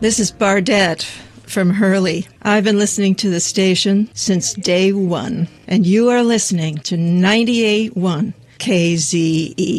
This is Bardette from Hurley. I've been listening to the station since day one, and you are listening to 98.1 KZE.